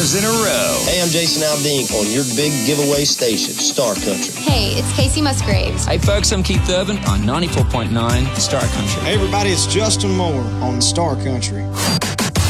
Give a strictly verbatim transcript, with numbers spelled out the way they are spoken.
years in a row. Hey, I'm Jason Aldean on your big giveaway station, Star Country. Hey, it's Casey Musgraves. Hey, folks, I'm Keith Urban on ninety-four point nine Star Country. Hey, everybody, it's Justin Moore on Star Country.